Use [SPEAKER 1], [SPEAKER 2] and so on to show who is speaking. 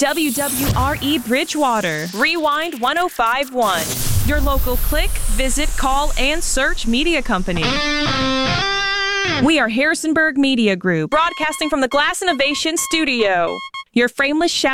[SPEAKER 1] WWRE Bridgewater, Rewind 105.1. Your local click, visit, call, and search media company. We are Harrisonburg Media Group, broadcasting from the Glass Innovation Studio. Your frameless shower